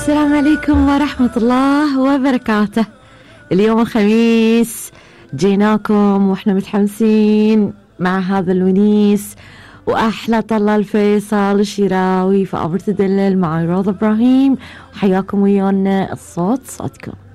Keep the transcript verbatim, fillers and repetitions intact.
السلام عليكم ورحمة الله وبركاته. اليوم الخميس جيناكم واحنا متحمسين مع هذا الونيس وأحلى طلال الفيصل الشراوي في أبر تدلل مع روض إبراهيم، وحياكم ويانا الصوت صوتكم.